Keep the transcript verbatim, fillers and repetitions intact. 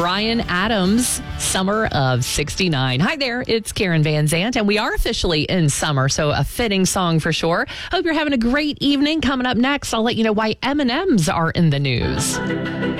Bryan Adams, Summer of sixty-nine. Hi there, it's Karen Van Zant, and we are officially in summer, so a fitting song for sure. Hope you're having a great evening. Coming up next, I'll let you know why M and M's are in the news.